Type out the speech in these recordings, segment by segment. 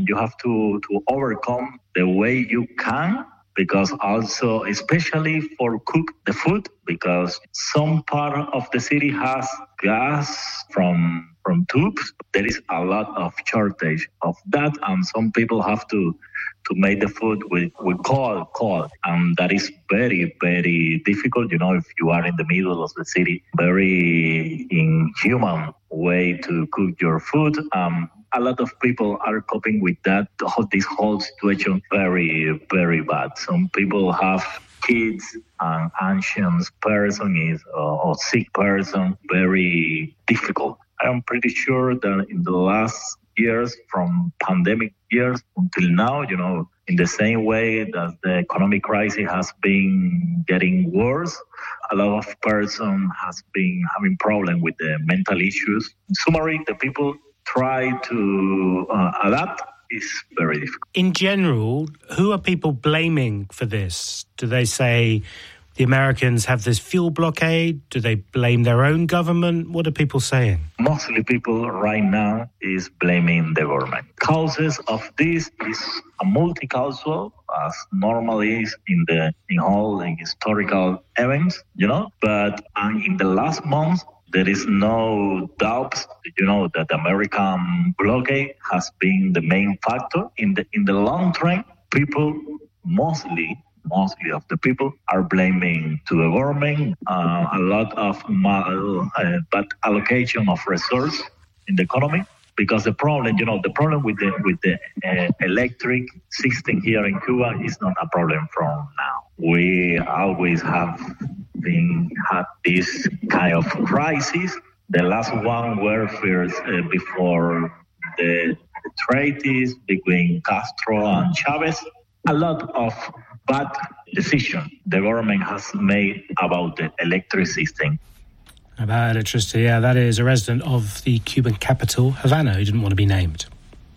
you have to overcome the way you can, because also, especially for cook the food, because some part of the city has gas from tubes. There is a lot of shortage of that, and some people have to make the food with coal, and that is very, very difficult. If you are in the middle of the city, very inhuman way to cook your food. A lot of people are coping with that, this whole situation, very, very bad. Some people have kids, an ancient person or sick person, very difficult. I'm pretty sure that in the last years, from pandemic years until now, in the same way that the economic crisis has been getting worse, a lot of person has been having problem with the mental issues. In summary, the people try to adapt. Is very difficult. In general, who are people blaming for this? Do they say the Americans have this fuel blockade? Do they blame their own government? What are people saying? Mostly people right now is blaming the government. Causes of this is a multi-causal, as normally is in all the historical events, But in the last month, there is no doubt, that the American blockade has been the main factor. In the long term, people, mostly of the people, are blaming to the government a lot of bad allocation of resources in the economy. Because the problem with the electric system here in Cuba is not a problem from now. We always had this kind of crisis. The last one were first before the treaties between Castro and Chavez. A lot of bad decisions the government has made about the electric system. About electricity, yeah. That is a resident of the Cuban capital, Havana, who didn't want to be named.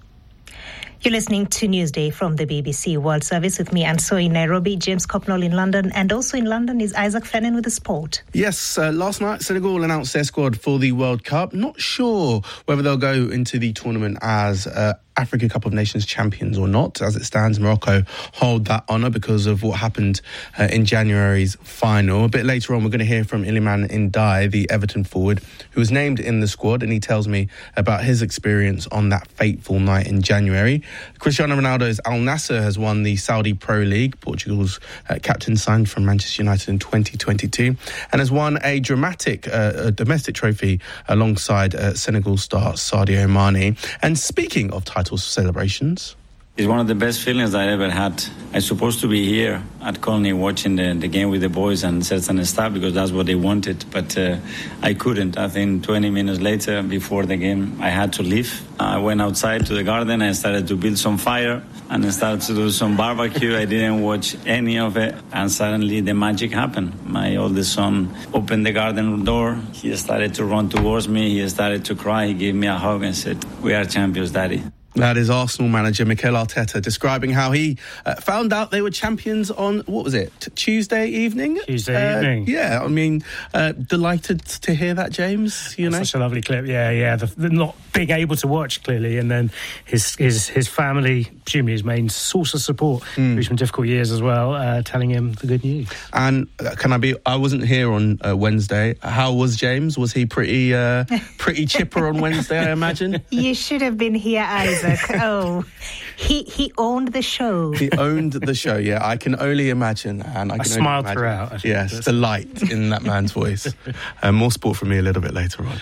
You're listening to Newsday from the BBC World Service with me, and so in Nairobi, James Copnall in London, and also in London is Isaac Fennan with the sport. Yes, last night Senegal announced their squad for the World Cup. Not sure whether they'll go into the tournament as Africa Cup of Nations champions or not. As it stands, Morocco hold that honour because of what happened in January's final. A bit later on, we're going to hear from Iliman Ndiaye, the Everton forward, who was named in the squad, and he tells me about his experience on that fateful night in January. Cristiano Ronaldo's Al Nassr has won the Saudi Pro League. Portugal's captain signed from Manchester United in 2022 and has won a dramatic domestic trophy alongside Senegal star Sadio Mane. And speaking of titles celebrations, it's one of the best feelings I ever had. I'm supposed to be here at Colney watching the game with the boys and certain staff because that's what they wanted, but I couldn't. I think 20 minutes later, before the game, I had to leave. I went outside to the garden and started to build some fire and I started to do some barbecue. I didn't watch any of it, and suddenly the magic happened. My oldest son opened the garden door. He started to run towards me. He started to cry. He gave me a hug and said, "We are champions, Daddy." That is Arsenal manager Mikel Arteta describing how he found out they were champions on, what was it, Tuesday evening? Tuesday evening. Yeah, I mean, delighted to hear that, James. Such a lovely clip. Yeah. The not being able to watch, clearly, and then his family, presumably his main source of support through some difficult years as well, telling him the good news. And I wasn't here on Wednesday. How was James? Was he pretty chipper on Wednesday, I imagine? You should have been here, Isaac. Oh, he owned the show. He owned the show, yeah. I can only imagine. And I smiled throughout. Yes, the light in that man's voice. More sport from me a little bit later on.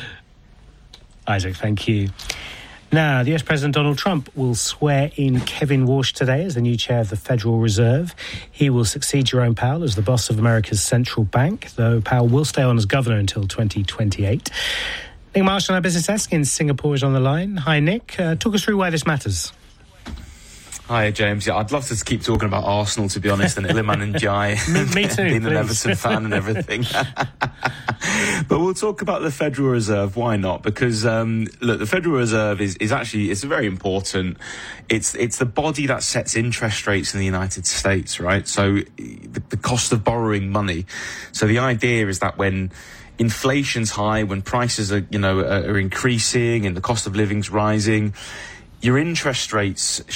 Isaac, thank you. Now, the US President Donald Trump will swear in Kevin Warsh today as the new chair of the Federal Reserve. He will succeed Jerome Powell as the boss of America's central bank, though Powell will stay on as governor until 2028. Nick Marsh on our business desk in Singapore is on the line. Hi, Nick. Talk us through why this matters. Hi, James. Yeah, I'd love to keep talking about Arsenal, to be honest, and Iliman Ndiaye. Me too, being an Everton fan and everything. But we'll talk about the Federal Reserve. Why not? Because, look, the Federal Reserve is actually, it's very important. It's the body that sets interest rates in the United States, right? So the cost of borrowing money. So the idea is that when inflation's high, when prices are increasing and the cost of living's rising, your interest rates